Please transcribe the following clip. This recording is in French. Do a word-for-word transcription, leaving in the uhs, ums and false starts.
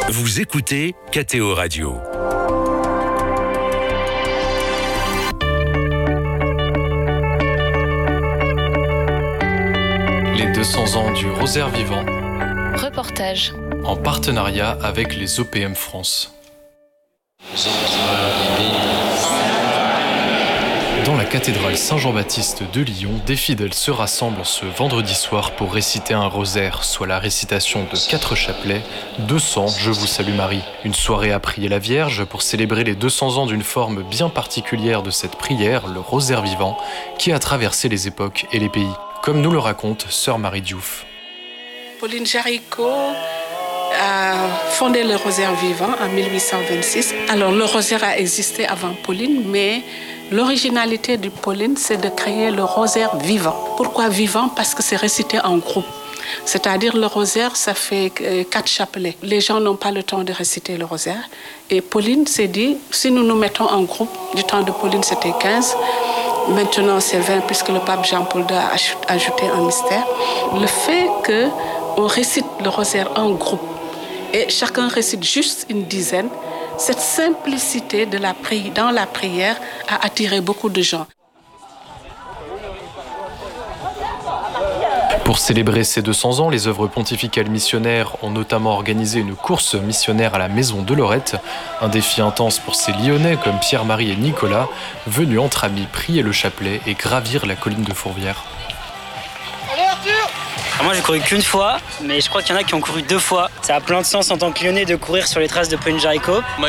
Vous écoutez K T O Radio. Les deux cents ans du Rosaire vivant. Reportage. En partenariat avec les O P M France. Dans la cathédrale Saint-Jean-Baptiste de Lyon, des fidèles se rassemblent ce vendredi soir pour réciter un rosaire, soit la récitation de quatre chapelets, deux cents Je vous salue Marie. Une soirée à prier la Vierge pour célébrer les deux cents ans d'une forme bien particulière de cette prière, le rosaire vivant, qui a traversé les époques et les pays. Comme nous le raconte Sœur Marie Diouf. Pauline Jaricot a fondé le rosaire vivant en mille huit cent vingt-six. Alors le rosaire a existé avant Pauline, mais l'originalité de Pauline, c'est de créer le rosaire vivant. Pourquoi vivant? Parce que c'est récité en groupe. C'est-à-dire le rosaire, ça fait quatre chapelets. Les gens n'ont pas le temps de réciter le rosaire. Et Pauline s'est dit, si nous nous mettons en groupe, du temps de Pauline c'était quinze, maintenant c'est vingt puisque le pape Jean-Paul deux a ajouté un mystère. Le fait qu'on récite le rosaire en groupe et chacun récite juste une dizaine, cette simplicité de la pri- dans la prière a attiré beaucoup de gens. Pour célébrer ces deux cents ans, les œuvres pontificales missionnaires ont notamment organisé une course missionnaire à la Maison de Lorette, un défi intense pour ces Lyonnais comme Pierre-Marie et Nicolas, venus entre amis prier le chapelet et gravir la colline de Fourvière. Alors moi j'ai couru qu'une fois, mais je crois qu'il y en a qui ont couru deux fois. Ça a plein de sens en tant que Lyonnais de courir sur les traces de Pauline Jaricot. Moi